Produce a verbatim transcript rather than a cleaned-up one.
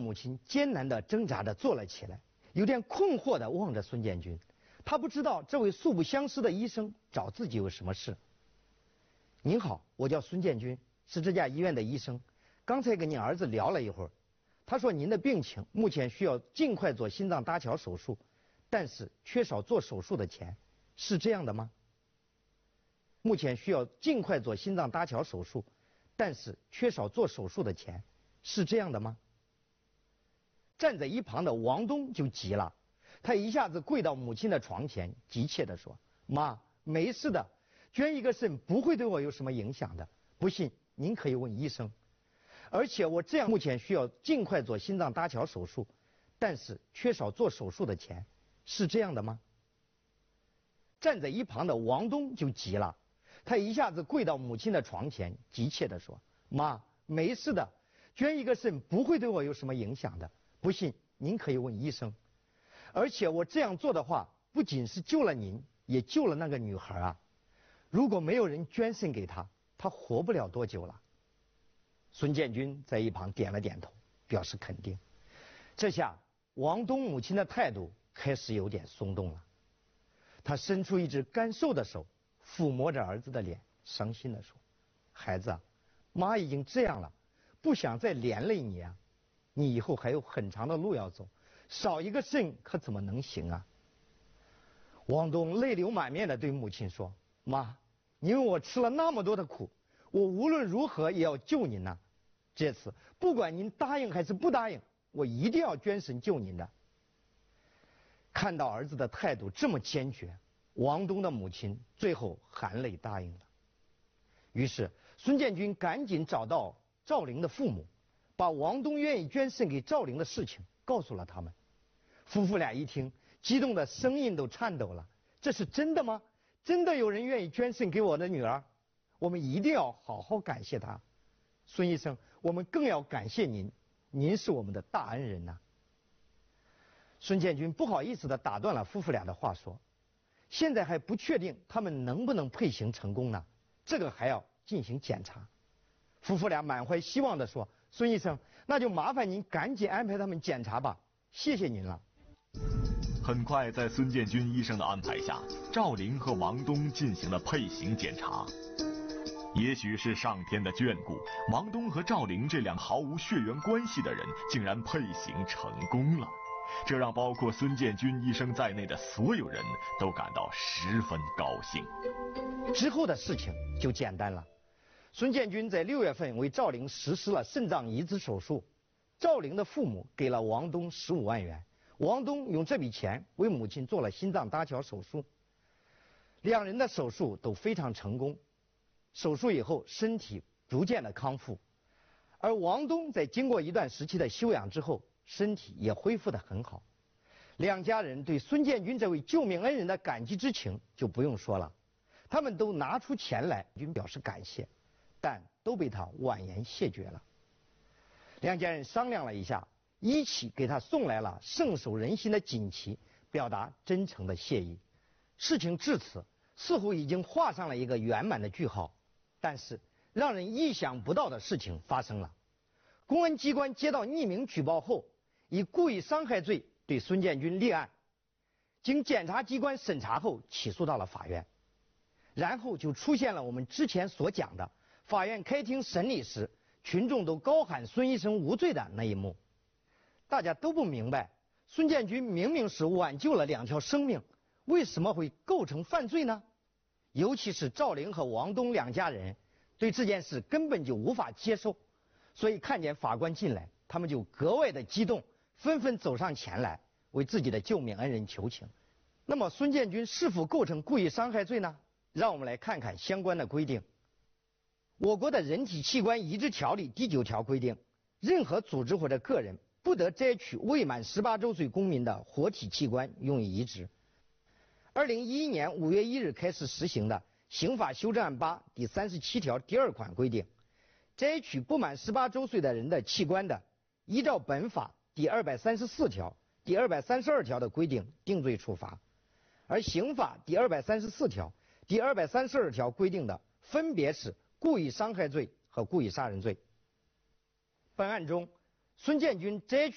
母亲艰难地挣扎着坐了起来，有点困惑地望着孙建军。他不知道这位素不相识的医生找自己有什么事。您好，我叫孙建军，是这家医院的医生。刚才跟您儿子聊了一会儿，他说您的病情目前需要尽快做心脏搭桥手术，但是缺少做手术的钱，是这样的吗？目前需要尽快做心脏搭桥手术，但是缺少做手术的钱，是这样的吗？站在一旁的王东就急了，他一下子跪到母亲的床前，急切地说：“妈，没事的，捐一个肾不会对我有什么影响的，不信您可以问医生。而且我这样目前需要尽快做心脏搭桥手术，但是缺少做手术的钱，是这样的吗？”站在一旁的王东就急了，他一下子跪到母亲的床前，急切地说：“妈，没事的，捐一个肾不会对我有什么影响的，不信您可以问医生。而且我这样做的话，不仅是救了您，也救了那个女孩啊！如果没有人捐肾给她，她活不了多久了。”孙建军在一旁点了点头，表示肯定。这下王东母亲的态度开始有点松动了，她伸出一只干瘦的手，抚摸着儿子的脸，伤心地说：“孩子啊，妈已经这样了，不想再连累你啊！你以后还有很长的路要走，少一个肾可怎么能行啊？”王东泪流满面地对母亲说：“妈，因为我吃了那么多的苦，我无论如何也要救您呐、啊！这次不管您答应还是不答应，我一定要捐肾救您的。”看到儿子的态度这么坚决，王东的母亲最后含泪答应了。于是孙建军赶紧找到赵玲的父母，把王东愿意捐肾给赵玲的事情告诉了他们。夫妇俩一听，激动的声音都颤抖了：“这是真的吗？真的有人愿意捐肾给我的女儿？我们一定要好好感谢他。孙医生，我们更要感谢您，您是我们的大恩人呐、啊。”孙建军不好意思地打断了夫妇俩的话，说：“现在还不确定他们能不能配型成功呢，这个还要进行检查。”夫妇俩满怀希望地说：“孙医生，那就麻烦您赶紧安排他们检查吧，谢谢您了。” 很快，在孙建军医生的安排下，赵玲和王东进行了配型检查。也许是上天的眷顾，王东和赵玲这两毫无血缘关系的人竟然配型成功了，这让包括孙建军医生在内的所有人都感到十分高兴。 之后的事情就简单了，孙建军在六月份为赵玲实施了肾脏移植手术，赵玲的父母给了王东十五万元，王东用这笔钱为母亲做了心脏搭桥手术。两人的手术都非常成功，手术以后身体逐渐的康复，而王东在经过一段时期的休养之后，身体也恢复得很好。两家人对孙建军这位救命恩人的感激之情就不用说了，他们都拿出钱来均表示感谢，但都被他婉言谢绝了。两家人商量了一下，一起给他送来了圣手仁心的锦旗，表达真诚的谢意。事情至此似乎已经画上了一个圆满的句号，但是让人意想不到的事情发生了。公安机关接到匿名举报后，以故意伤害罪对孙建军立案，经检察机关审查后起诉到了法院。然后就出现了我们之前所讲的法院开庭审理时群众都高喊孙医生无罪的那一幕。大家都不明白，孙建军明明是挽救了两条生命，为什么会构成犯罪呢？尤其是赵玲和王东两家人对这件事根本就无法接受，所以看见法官进来，他们就格外的激动，纷纷走上前来为自己的救命恩人求情。那么孙建军是否构成故意伤害罪呢？让我们来看看相关的规定。我国的人体器官移植条例第九条规定，任何组织或者个人不得摘取未满十八周岁公民的活体器官用于移植。二零一一年五月一日开始实行的刑法修正案八第三十七条第二款规定，摘取不满十八周岁的人的器官的，依照本法第二百三十四条、第二百三十二条的规定定罪处罚，而刑法第二百三十四条、第二百三十二条规定的分别是故意伤害罪和故意杀人罪。本案中，孙建军摘取